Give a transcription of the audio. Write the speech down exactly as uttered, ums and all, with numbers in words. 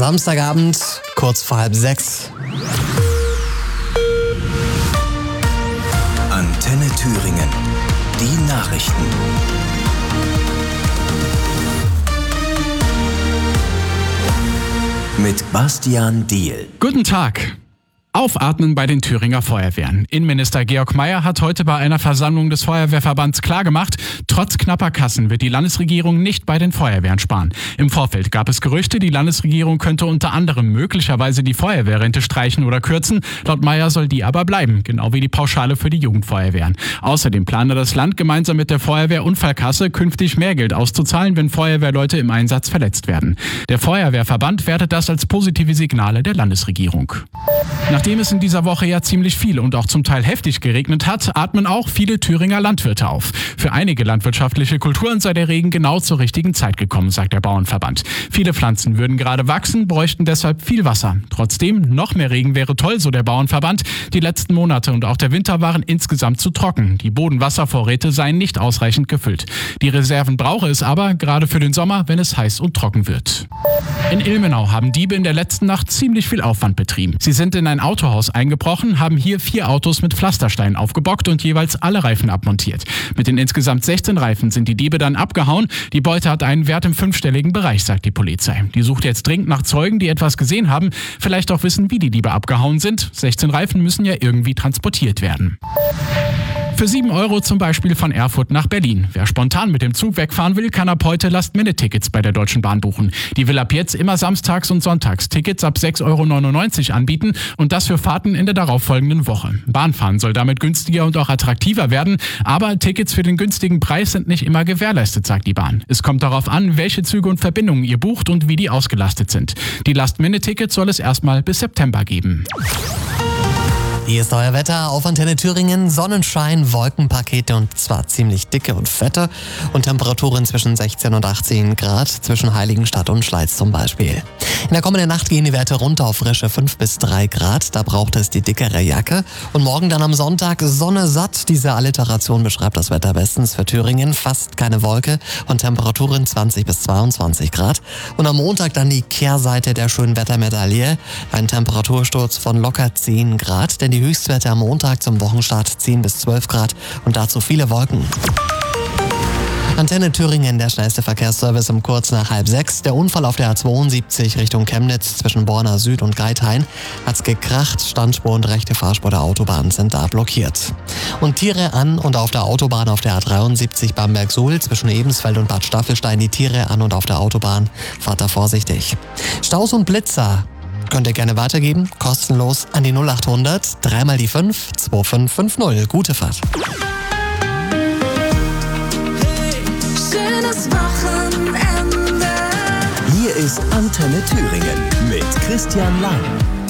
Samstagabend, kurz vor halb sechs. Antenne Thüringen. Die Nachrichten. Mit Bastian Diehl. Guten Tag. Aufatmen bei den Thüringer Feuerwehren. Innenminister Georg Mayer hat heute bei einer Versammlung des Feuerwehrverbands klargemacht, trotz knapper Kassen wird die Landesregierung nicht bei den Feuerwehren sparen. Im Vorfeld gab es Gerüchte, die Landesregierung könnte unter anderem möglicherweise die Feuerwehrrente streichen oder kürzen. Laut Mayer soll die aber bleiben, genau wie die Pauschale für die Jugendfeuerwehren. Außerdem plane das Land gemeinsam mit der Feuerwehrunfallkasse künftig mehr Geld auszuzahlen, wenn Feuerwehrleute im Einsatz verletzt werden. Der Feuerwehrverband wertet das als positive Signale der Landesregierung. Nachdem es in dieser Woche ja ziemlich viel und auch zum Teil heftig geregnet hat, atmen auch viele Thüringer Landwirte auf. Für einige landwirtschaftliche Kulturen sei der Regen genau zur richtigen Zeit gekommen, sagt der Bauernverband. Viele Pflanzen würden gerade wachsen, bräuchten deshalb viel Wasser. Trotzdem, noch mehr Regen wäre toll, so der Bauernverband. Die letzten Monate und auch der Winter waren insgesamt zu trocken. Die Bodenwasservorräte seien nicht ausreichend gefüllt. Die Reserven brauche es aber, gerade für den Sommer, wenn es heiß und trocken wird. In Ilmenau haben Diebe in der letzten Nacht ziemlich viel Aufwand betrieben. Sie sind in ein Autohaus eingebrochen, haben hier vier Autos mit Pflastersteinen aufgebockt und jeweils alle Reifen abmontiert. Mit den insgesamt sechzehn Reifen sind die Diebe dann abgehauen. Die Beute hat einen Wert im fünfstelligen Bereich, sagt die Polizei. Die sucht jetzt dringend nach Zeugen, die etwas gesehen haben, vielleicht auch wissen, wie die Diebe abgehauen sind. sechzehn Reifen müssen ja irgendwie transportiert werden. Für sieben Euro zum Beispiel von Erfurt nach Berlin. Wer spontan mit dem Zug wegfahren will, kann ab heute Last-Minute-Tickets bei der Deutschen Bahn buchen. Die will ab jetzt immer samstags und sonntags Tickets ab sechs Euro neunundneunzig anbieten und das für Fahrten in der darauffolgenden Woche. Bahnfahren soll damit günstiger und auch attraktiver werden, aber Tickets für den günstigen Preis sind nicht immer gewährleistet, sagt die Bahn. Es kommt darauf an, welche Züge und Verbindungen ihr bucht und wie die ausgelastet sind. Die Last-Minute-Tickets soll es erstmal bis September geben. Hier ist euer Wetter auf Antenne Thüringen. Sonnenschein, Wolkenpakete und zwar ziemlich dicke und fette und Temperaturen zwischen sechzehn und achtzehn Grad zwischen Heiligenstadt und Schleiz zum Beispiel. In der kommenden Nacht gehen die Werte runter auf frische fünf bis drei Grad. Da braucht es die dickere Jacke. Und morgen dann am Sonntag Sonne satt. Diese Alliteration beschreibt das Wetter bestens für Thüringen. Fast keine Wolke und Temperaturen zwanzig bis zweiundzwanzig Grad. Und am Montag dann die Kehrseite der schönen Wettermedaille. Ein Temperatursturz von locker zehn Grad. Denn die Höchstwerte am Montag zum Wochenstart zehn bis zwölf Grad und dazu viele Wolken. Antenne Thüringen, der schnellste Verkehrsservice um kurz nach halb sechs. Der Unfall auf der A zweiundsiebzig Richtung Chemnitz zwischen Borna Süd und Geithain hat's gekracht. Standspur und rechte Fahrspur der Autobahn sind da blockiert. Und Tiere an und auf der Autobahn auf der A dreiundsiebzig Bamberg-Suhl zwischen Ebensfeld und Bad Staffelstein. Die Tiere an und auf der Autobahn. Fahrt da vorsichtig. Staus und Blitzer könnt ihr gerne weitergeben, kostenlos an die null achthundert, dreimal die fünf, zwei fünf fünf null. Gute Fahrt. Hey, schönes Wochenende. Hier ist Antenne Thüringen mit Christian Lang.